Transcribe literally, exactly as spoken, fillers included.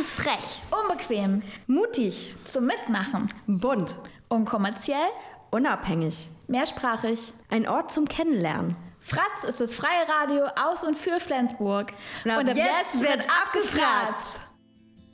ist frech, Unbequem. mutig, Zum Mitmachen. bunt, Unkommerziell. unabhängig. Mehrsprachig. Ein Ort zum Kennenlernen. Fratz ist das freie Radio aus und für Flensburg. Und ab jetzt wird abgefratzt.